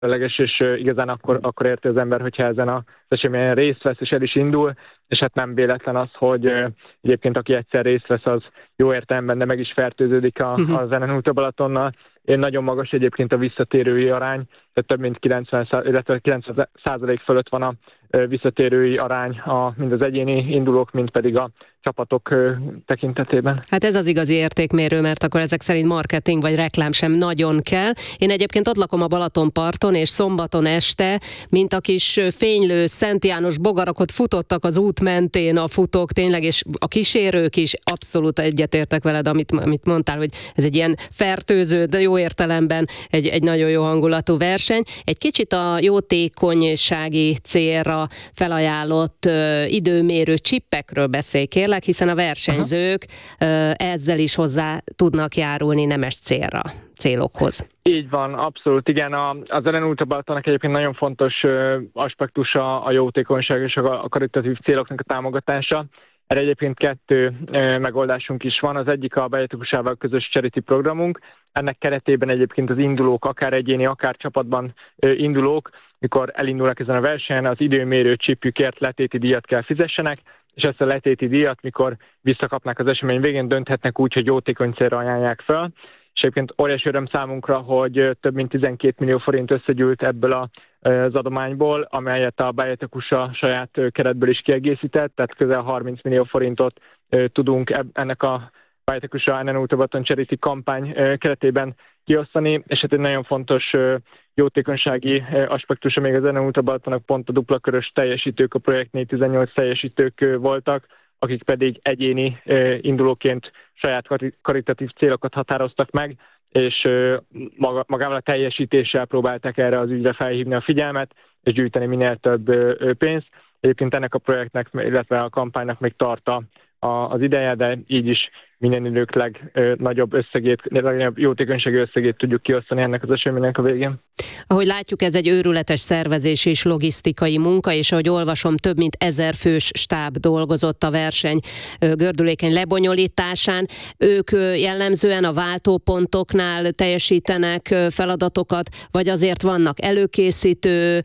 különleges, és igazán akkor érti az ember, hogyha ezen az eseményen részt vesz, és el is indul, és hát nem véletlen az, hogy egyébként aki egyszer részt vesz, az jó értelemben, de meg is fertőződik a Zenenút a Balatonnal. Nagyon magas egyébként a visszatérői arány, tehát több mint 90% fölött van a visszatérői arány mind az egyéni indulók, mind pedig a csapatok tekintetében. Hát ez az igazi értékmérő, mert akkor ezek szerint marketing vagy reklám sem nagyon kell. Én egyébként ott lakom a Balatonparton, és szombaton este, mint a kis fénylő Szent János bogarakot futottak az út mentén a futók, tényleg, és a kísérők is abszolút egyetértek veled, amit mondtál, hogy ez egy ilyen fertőző, de jó értelemben egy nagyon jó hangulatú verseny. Egy kicsit a jótékonysági célra felajánlott időmérő csippekről beszélj, kérlek, hiszen a versenyzők ezzel is hozzá tudnak járulni nemes célokhoz. Így van, abszolút, igen. Az Zenenút a Balatonnak egyébként nagyon fontos aspektusa a jótékonyság és a karitatív céloknak a támogatása. Erre egyébként 2 megoldásunk is van. Az egyik a Bajatokusával közös charity programunk. Ennek keretében egyébként az indulók, akár egyéni, akár csapatban indulók, mikor elindulnak ezen a versenyen, az időmérő csipjükért letéti díjat kell fizessenek, és ezt a letéti díjat, mikor visszakapnak az esemény végén, dönthetnek úgy, hogy jótékony célra ajánlják fel. És egyébként óriási öröm számunkra, hogy több mint 12 millió forint összegyűlt ebből az adományból, amelyet a Bajatokusa saját keretből is kiegészített, tehát közel 30 millió forintot tudunk ennek a Bajatokusa Zenenút a Balaton Charity kampány keretében kiosztani, és hát egy nagyon fontos jótékonysági aspektusa még a Zenenút a Balatonnak pont a dupla körös teljesítők, a projektnél 18 teljesítők voltak, akik pedig egyéni indulóként saját karitatív célokat határoztak meg, és magával a teljesítéssel próbálták erre az ügyre felhívni a figyelmet, és gyűjteni minél több pénzt. Egyébként ennek a projektnek, illetve a kampánynak még tart az ideje, de így is minden idők legnagyobb jótékonysági összegét tudjuk kiosztani ennek az eseménynek a végén. Ahogy látjuk, ez egy őrületes szervezés és logisztikai munka, és ahogy olvasom, több mint 1000 fős stáb dolgozott a verseny gördülékeny lebonyolításán. Ők jellemzően a váltópontoknál teljesítenek feladatokat, vagy azért vannak előkészítő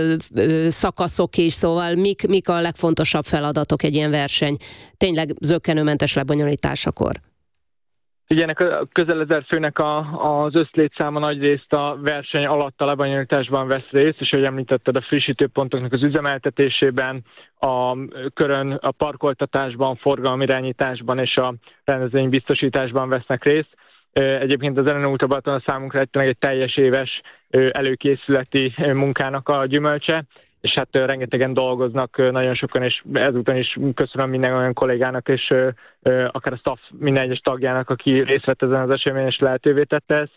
szakaszok is, szóval mik a legfontosabb feladatok egy ilyen verseny tényleg zökkenőmentes lebonyolításakor? Ugye ennek a közel 1000 főnek az összlétszáma nagyrészt a verseny alatt a lebonyolításban vesz részt, és ahogy említetted, a frissítőpontoknak az üzemeltetésében, a körön, a parkoltatásban, forgalomirányításban és a rendezvénybiztosításban vesznek részt. Egyébként az Zenenút a Balaton a számunkra egy teljes éves előkészületi munkának a gyümölcse, és hát rengetegen dolgoznak, nagyon sokan, és ezúton is köszönöm minden olyan kollégának, és akár a staff minden egyes tagjának, aki részt vett ezen az eseményen, és lehetővé tette ezt.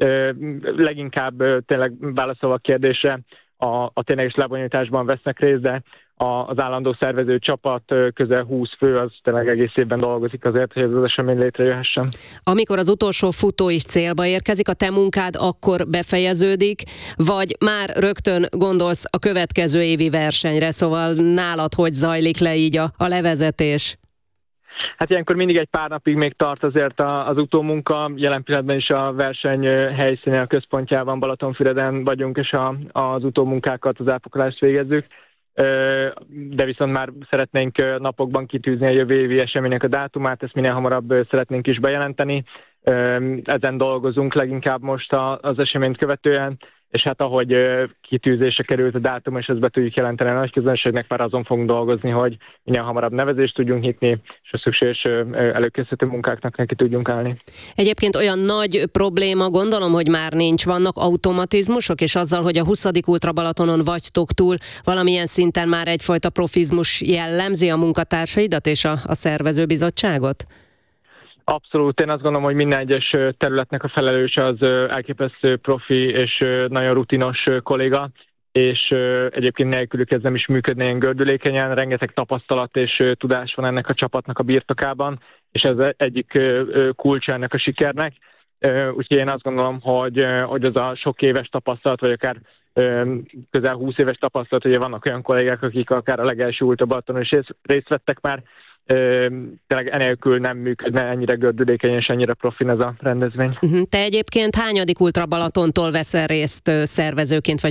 Leginkább tényleg válaszolva a kérdésre, a tényleges lebonyolításban vesznek részt, de az állandó szervező csapat, közel 20 fő, az tényleg egész évben dolgozik azért, hogy ez az esemény létrejöhessen. Amikor az utolsó futó is célba érkezik, a te munkád akkor befejeződik, vagy már rögtön gondolsz a következő évi versenyre, szóval nálad hogy zajlik le így a levezetés? Hát ilyenkor mindig egy pár napig még tart azért az utómunka. Jelen pillanatban is a verseny helyszíne, a központjában, Balatonfüreden vagyunk, és az utómunkákat, az elpakolást végezzük. De viszont már szeretnénk napokban kitűzni a jövő évi eseménynek a dátumát, ezt minél hamarabb szeretnénk is bejelenteni. Ezen dolgozunk leginkább most az eseményt követően, és hát ahogy kitűzésre került a dátum, és ezt be tudjuk jelenteni a nagy közönségnek, már azon fogunk dolgozni, hogy minél hamarabb nevezést tudjunk nyitni, és a szükséges előkészítő munkáknak neki tudjunk állni. Egyébként olyan nagy probléma, gondolom, hogy már nincs, vannak automatizmusok, és azzal, hogy a 20. Ultra Balatonon vagytok túl, valamilyen szinten már egyfajta profizmus jellemzi a munkatársaidat és a szervezőbizottságot? Abszolút, én azt gondolom, hogy minden egyes területnek a felelős az elképesztő profi és nagyon rutinos kolléga, és egyébként nélkülük ez nem is működne ilyen gördülékenyen, rengeteg tapasztalat és tudás van ennek a csapatnak a birtokában, és ez egyik kulcsa ennek a sikernek. Úgyhogy én azt gondolom, hogy az a sok éves tapasztalat, vagy akár közel 20 éves tapasztalat, hogy vannak olyan kollégák, akik akár a legelső Ultra Balatonon is részt vettek már, tényleg enélkül nem működne ennyire gördülékeny és ennyire profin ez a rendezvény. Te egyébként hányadik Ultra Balatontól veszel részt szervezőként vagy